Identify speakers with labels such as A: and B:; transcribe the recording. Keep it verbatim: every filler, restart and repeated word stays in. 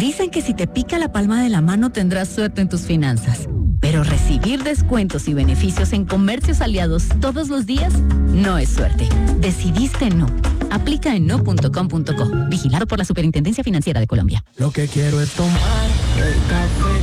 A: Dicen que si te pica la palma de la mano tendrás suerte en tus finanzas. Pero recibir descuentos y beneficios en comercios aliados todos los días no es suerte. Decidiste no. Aplica en no punto com punto co. Vigilado por la Superintendencia Financiera de Colombia.
B: Lo que quiero es tomar el café